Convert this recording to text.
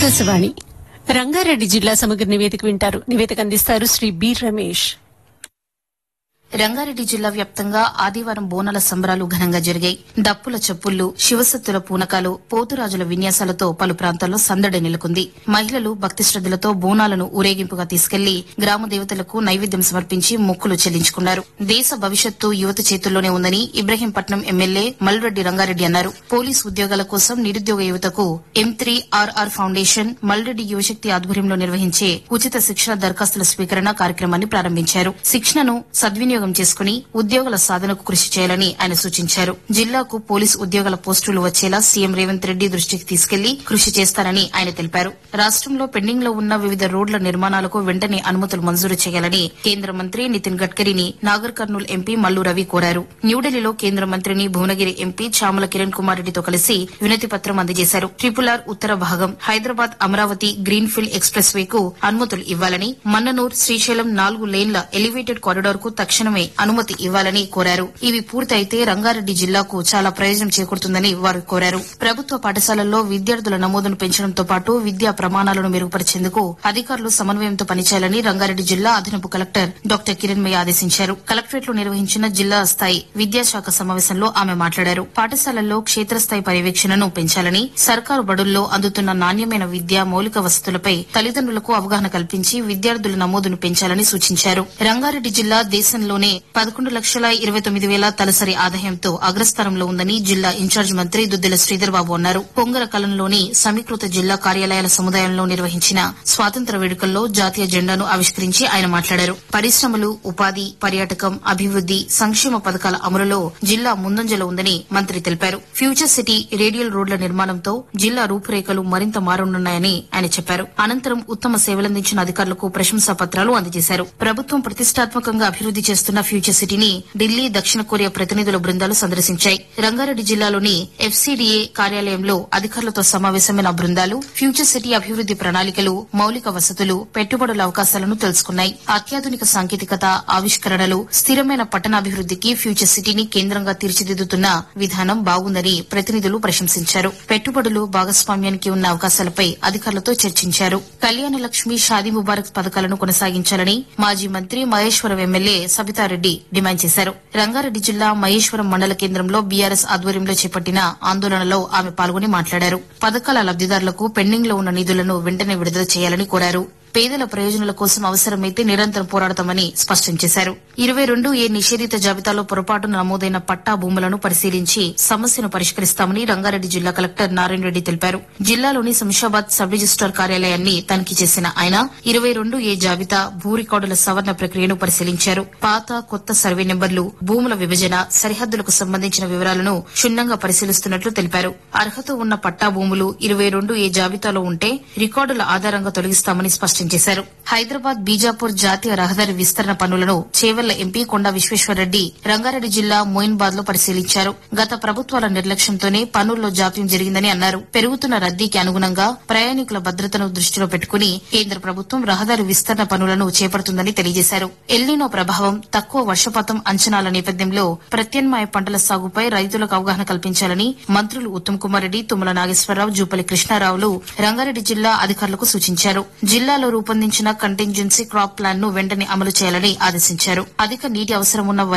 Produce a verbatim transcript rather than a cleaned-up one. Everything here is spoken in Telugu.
ఆకాశవాణి రంగారెడ్డి జిల్లా సమగ్ర నివేదిక వింటారు. నివేదిక అందిస్తారు శ్రీ బి రమేష్. రంగారెడ్డి జిల్లా వ్యాప్తంగా ఆదివారం బోనాల సంబరాలు ఘనంగా జరిగాయి. డప్పుల చప్పుళ్లు, శివసత్తుల పూనకాలు, పోతురాజుల విన్యాసాలతో పలు ప్రాంతాల్లో సందడి నెలకొంది. మహిళలు భక్తి శ్రద్దలతో బోనాలను ఊరేగింపుగా తీసుకెళ్లి గ్రామ దేవతలకు నైవేద్యం సమర్పించి మొక్కులు చెల్లించుకున్నారు. దేశ భవిష్యత్తు యువత చేతుల్లోనే ఉందని ఇబ్రహీంపట్నం ఎమ్మెల్యే మల్రెడ్డి రంగారెడ్డి అన్నారు. పోలీసు ఉద్యోగాల కోసం నిరుద్యోగ యువతకు M three RR foundation Malreddy యువశక్తి ఆధ్వర్యంలో నిర్వహించే ఉచిత శిక్షణ దరఖాస్తుల స్వీకరణ కార్యక్రమాన్ని ప్రారంభించారు. శిక్షణను సద్వినియోగం చేసుకుని ఉద్యోగాల సాధనకు కృషి చేయాలని ఆయన సూచించారు. జిల్లాకు పోలీసు ఉద్యోగాల పోస్టులు వచ్చేలా సీఎం రేవంత్ రెడ్డి దృష్టికి తీసుకెళ్లి కృషి చేస్తారని ఆయన తెలిపారు. రాష్టంలో పెండింగ్ లో ఉన్న వివిధ రోడ్ల నిర్మాణాలకు వెంటనే అనుమతులు మంజూరు చేయాలని కేంద్ర మంత్రి నితిన్ గడ్కరీని నాగర్ కర్నూల్ ఎంపీ మల్లు రవి కోరారు. న్యూఢిల్లీలో కేంద్ర మంత్రిని భువనగిరి ఎంపీ చామల కిరణ్ కుమార్ రెడ్డితో కలిసి వినతి పత్రం అందజేశారు. ట్రిపుల్ ఆర్ ఉత్తర భాగం Hyderabad Amaravati green field express వేకు అనుమతులు ఇవ్వాలని, మన్ననూర్ శ్రీశైలం నాలుగు లేన్ల ఎలివేటెడ్ కారిడార్ కు తక్షణమే అనుమతి ఇవ్వాలని కోరారు. ఇవి పూర్తయితే రంగారెడ్డి జిల్లాకు చాలా ప్రయోజనం చేకూరుతుందని వారు కోరారు. ప్రభుత్వ పాఠశాలల్లో విద్యార్థుల నమోదును పెంచడంతో పాటు విద్యా ప్రమాణాలను మెరుగుపరిచేందుకు అధికారులు సమన్వయంతో పనిచేయాలని రంగారెడ్డి జిల్లా అదనపు కలెక్టర్ డాక్టర్ కిరణ్మయ్య ఆదేశించారు. కలెక్టరేట్ లో నిర్వహించిన జిల్లా స్థాయి విద్యాశాఖ సమావేశంలో ఆమె మాట్లాడారు. పాఠశాలల్లో క్షేత్రస్థాయి పర్యవేక్షణను పెంచాలని, సర్కారు బడుల్లో అందుతున్న నాణ్యమైన విద్య మౌలిక వసతులపై తల్లిదండ్రులకు అవగాహన కల్పించి విద్యార్థుల నమోదును పెంచాలని సూచించారు. రంగారెడ్డి జిల్లా దేశంలోనే పదకొండు లక్షల ఇరవై తొమ్మిది వేల తలసరి ఆదాయంతో అగ్రస్థానంలో ఉందని జిల్లా ఇన్ఛార్జ్ మంత్రి దుద్దెల శ్రీధర్ బాబు అన్నారు. పొంగర కలంలోని సమీకృత జిల్లా కార్యాలయాల సముదాయంలో నిర్వహించిన స్వాతంత్ర వేడుకల్లో జాతీయ జెండాను ఆవిష్కరించి ఆయన మాట్లాడారు. పరిశ్రమలు, ఉపాధి, పర్యాటకం, అభివృద్ది, సంక్షేమ పథకాల అమలులో జిల్లా ముందంజలో ఉందని మంత్రి తెలిపారు. ఫ్యూచర్ సిటీ రేడియల్ రోడ్ల నిర్మాణంతో జిల్లా రూపురేఖలు మరింత మారనున్నాయని ఆయన చెప్పారు. అనంతరం ఉత్తమ సేవలందించిన అధికారులకు ప్రశంసా పత్రాలు అందజేశారు. ప్రభుత్వం ప్రతిష్టాత్మకంగా అభివృద్ది చేస్తున్న ఫ్యూచర్ సిటీని ఢిల్లీ, దక్షిణ కొరియా ప్రతినిధుల బృందాలు సందర్శించాయి. రంగారెడ్డి జిల్లాలోని ఎఫ్సీడీఏ కార్యాలయంలో అధికారులతో సమావేశమైన బృందాలు ఫ్యూచర్ సిటీ అభివృద్ది ప్రణాళికలు, మౌలిక వసతులు, పెట్టుబడుల అవకాశాలను తెలుసుకున్నాయి. అత్యాధునిక సాంకేతికత, ఆవిష్కరణలు, స్థిరమైన పట్టణాభివృద్దికి ఫ్యూచర్ సిటీని కేంద్రంగా తీర్చిదిద్దుతున్న విధానం బాగుందని ప్రతినిధులు ప్రశంసించారు. పెట్టుబడులు, భాగస్వామ్యానికి ఉన్న అవకాశాలపై అధికారులతో చర్చించారు. కళ్యాణ లక్ష్మి, షాదీ ముబారక్ పథకాలను కొనసాగించాలని మాజీ మంత్రి మహేశ్వరం ఎమ్మెల్యే సబితారెడ్డి డిమాండ్ చేశారు. రంగారెడ్డి జిల్లా మహేశ్వరం మండల కేంద్రంలో బీఆర్ఎస్ ఆధ్వర్యంలో చేపట్టిన ఆందోళనలో ఆమె పాల్గొని మాట్లాడారు. పథకాల లబ్దిదారులకు పెండింగ్ లో ఉన్న నిధులను వెంటనే విడుదల చేయాలని కోరారు. పేదల ప్రయోజనాల కోసం అవసరమైతే నిరంతరం పోరాడతామని స్పష్టం చేశారు. ఇరవై రెండు ఏ నిషేధిత జాబితాలో పొరపాటున నమోదైన పట్టా భూములను పరిశీలించి సమస్యను పరిష్కరిస్తామని రంగారెడ్డి జిల్లా కలెక్టర్ నారాయణ రెడ్డి తెలిపారు. జిల్లాలోని శంషాబాద్ సబ్ రిజిస్టార్ కార్యాలయాన్ని తనిఖీ చేసిన ఆయన ఇరవై రెండు ఏ జాబితా భూ రికార్డుల సవరణ ప్రక్రియను పరిశీలించారు. పాత, కొత్త సర్వే నెంబర్లు, భూముల విభజన, సరిహద్దులకు సంబంధించిన వివరాలను క్షుణ్ణంగా పరిశీలిస్తున్నట్లు తెలిపారు. అర్హత ఉన్న పట్టా భూములు ఇరవై రెండు ఏ జాబితాలో ఉంటే రికార్డుల ఆధారంగా తొలగిస్తామని స్పష్టం చేశారు. హైదరాబాద్ బీజాపూర్ జాతీయ రహదారి విస్తరణ పనులను చేవెళ్ల ఎంపీ కొండా విశ్వేశ్వరరెడ్డి రంగారెడ్డి జిల్లా మోయిన్బాద్ లో పరిశీలించారు. గత ప్రభుత్వాల నిర్లక్ష్యంతోనే పనుల్లో జాప్యం జరిగిందని అన్నారు. పెరుగుతున్న రద్దీకి అనుగుణంగా ప్రయాణికుల భద్రతను దృష్టిలో పెట్టుకుని కేంద్ర ప్రభుత్వం రహదారి విస్తరణ పనులను చేపడుతుందని తెలియజేశారు. ఎల్నినో ప్రభావం, తక్కువ వర్షపాతం అంచనాల నేపథ్యంలో ప్రత్యామ్నాయ పంటల సాగుపై రైతులకు అవగాహన కల్పించాలని మంత్రులు ఉత్తమ్ కుమార్ రెడ్డి, తుమ్మల నాగేశ్వరరావు, జూపల్లి కృష్ణారావులు రంగారెడ్డి జిల్లా అధికారులకు సూచించారు. జిల్లాలో రూపొందించిన కంటింజెన్సీ క్రాప్ ప్లాన్ ను వెంటనే అమలు చేయాలని ఆదేశించారు. అధిక నీటి అవసరం ఉన్న